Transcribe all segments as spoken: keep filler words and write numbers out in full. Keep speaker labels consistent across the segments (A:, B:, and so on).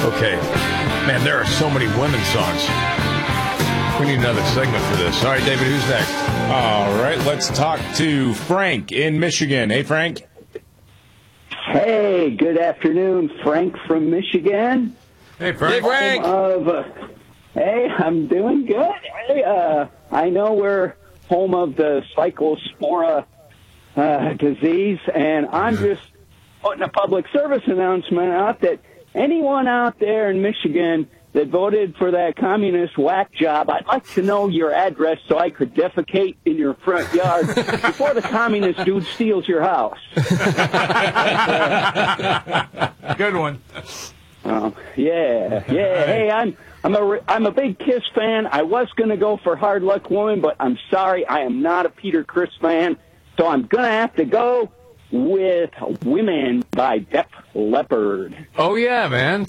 A: Okay. Man, there are so many women's songs. We need another segment for this. All right, David, who's next?
B: All right, let's talk to Frank in Michigan. Hey, Frank.
C: Hey, good afternoon, Frank from Michigan.
A: Hey, Frank. Hey, Frank.
C: Of, uh, hey, I'm doing good. Hey, uh, I know we're home of the Cyclospora uh, disease, and I'm just putting a public service announcement out that anyone out there in Michigan that voted for that communist whack job, I'd like to know your address so I could defecate in your front yard before the communist dude steals your house.
A: Good one.
C: Oh, yeah, yeah. Hey, I'm I'm a I'm a big Kiss fan. I was going to go for Hard Luck Woman, but I'm sorry, I am not a Peter Criss fan, so I'm going to have to go with Women by Def Leppard.
A: Oh, yeah, man.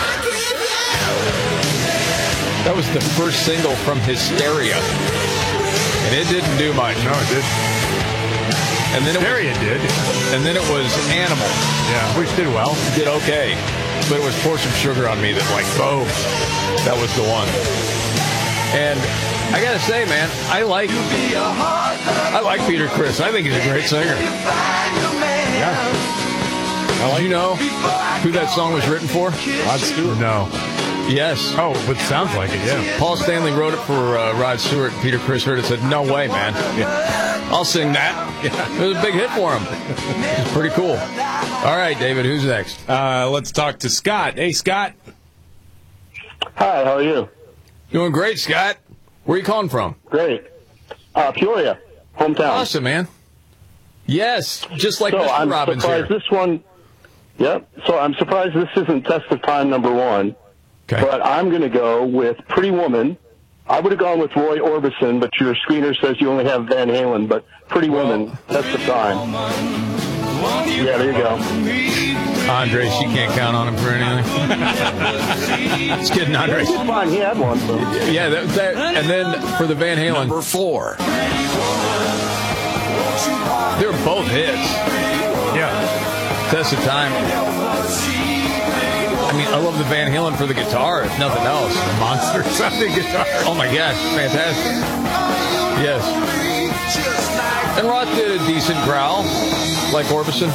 A: That was the first single from Hysteria. And it didn't do much.
D: No, it did.
A: And then
D: Hysteria
A: it was,
D: did.
A: And then it was Animal.
D: Yeah, which did well.
A: Did okay. But it was Pour Some Sugar on Me that, like, boom. That was the one. And I got to say, man, I like I like Peter Criss. I think he's a great singer.
D: Yeah.
A: I like, Did you know who that song was written for?
D: Rod Stewart. No.
A: Yes.
D: Oh, but sounds like it, yeah.
A: Paul Stanley wrote it for uh, Rod Stewart. Peter Criss heard it and said, no way, man. Yeah. I'll sing that. Yeah. It was a big hit for him. It's pretty cool. All right, David, who's next?
B: Uh, let's talk to Scott. Hey, Scott.
E: Hi, how are you?
A: Doing great, Scott. Where are you calling from?
E: Great. Uh, Peoria, hometown.
A: Awesome, man. Yes, just like
E: so
A: Mister
E: I'm
A: Robbins
E: surprised
A: here.
E: this one. Yep. So I'm surprised this isn't Test of Time number one.
A: Okay.
E: But I'm going to go with Pretty Woman. I would have gone with Roy Orbison, but your screener says you only have Van Halen. But Pretty well, Woman, Test of Time. Yeah, there you go.
A: Andre, she can't count on him for anything. Just kidding, Andre.
E: It's fine. He had one. So.
A: Yeah, that, that, and then for the Van Halen.
F: Number four.
A: They're both hits.
D: Yeah.
A: Test of Time. I mean, I love the Van Halen for the guitar, if nothing else.
D: Monster sounding guitar.
A: Oh, my gosh. Fantastic. Yes. And Roth did a decent growl, like Orbison.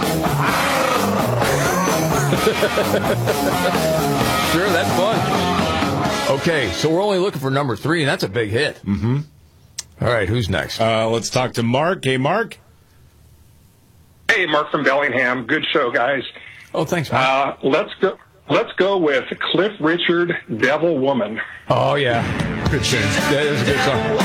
A: Sure, that's fun. Okay, so we're only looking for number three, and that's a big hit.
B: Mm-hmm.
A: All right, who's next?
B: Uh, let's talk to Mark. Hey, Mark.
G: Hey, Mark from Bellingham. Good show, guys.
A: Oh, thanks, Mark.
G: Uh, let's go. Let's go with Cliff Richard, Devil Woman.
A: Oh, yeah.
D: Good tune.
A: That is a good song.